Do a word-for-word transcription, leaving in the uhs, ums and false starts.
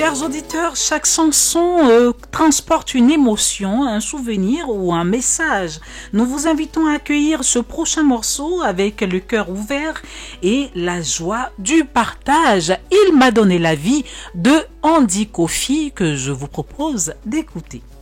Chers auditeurs, chaque chanson euh, transporte une émotion, un souvenir ou un message. Nous vous invitons à accueillir ce prochain morceau avec le cœur ouvert et la joie du partage. Il m'a donné la vie de Andy Kofi que je vous propose d'écouter.